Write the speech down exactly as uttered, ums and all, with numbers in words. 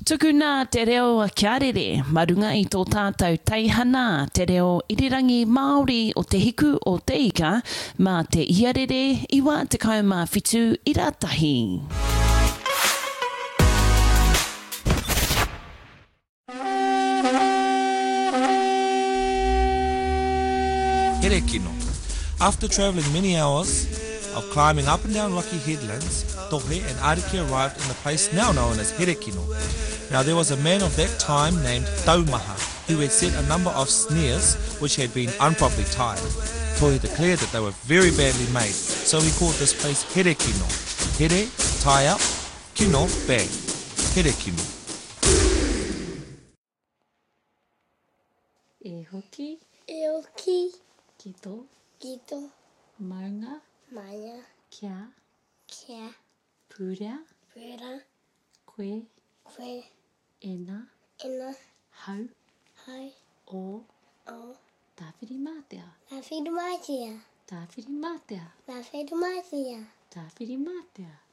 Tuku nā te reo a kia rere, marunga i tō tātou teihana, te reo irirangi Māori o te hiku o te ika, mā te iarere, iwa te kaumā whitu i rātahi. Here kino. After travelling many hours of climbing up and down rocky headlands, Tohe and Ariki arrived in the place now known as Here kino. Now there was a man of that time named Taumaha, who had set a number of snares which had been improperly tied. Tohe declared that they were very badly made, so he called this place Here kino. Here, tie up, kino, bag. Here kino. E hoki, E oki, kito, kito, maunga, maya, kia, kia, purea, pera, koe, koe, ena, ena, hau, hai, o, o, tāwhiri mātea, la whiru mātia, tāwhiri mātea, la whiru mātia. tāwhiri mātea.